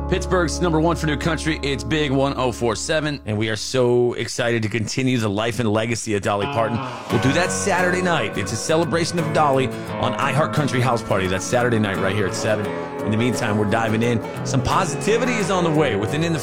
Pittsburgh's number one for new country. It's Big 1047, and we are so excited to continue the life and legacy of Dolly Parton. We'll do that Saturday night. It's a celebration of Dolly on iHeart Country House Party. That's Saturday night right here at 7. In the meantime, we're diving in. Some positivity is on the way with an In the